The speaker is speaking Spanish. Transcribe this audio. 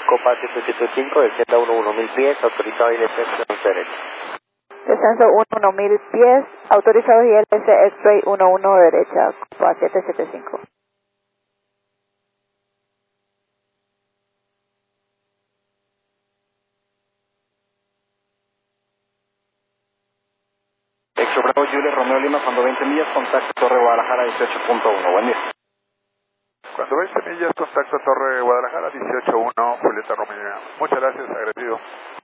Copa 775 del Z11 1000 pies, autorizado ILS derecho. Descenso 11.000 pies, autorizado ILS X-Ray 11 derecha, Copa 775. Exo Bravo Juliet Romeo Lima, cuando 20 millas, contacto Torre Guadalajara 18.1, buen día. Cuando 20 millas, contacto Torre Guadalajara 18.1, Julieta Romeo. Muchas gracias, agradecido.